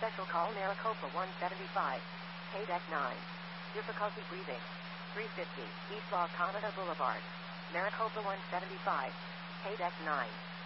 Special call Maricopa 175. KDEC 9. Difficulty breathing. 350 East La Canada Boulevard. Maricopa 175. KDEC 9.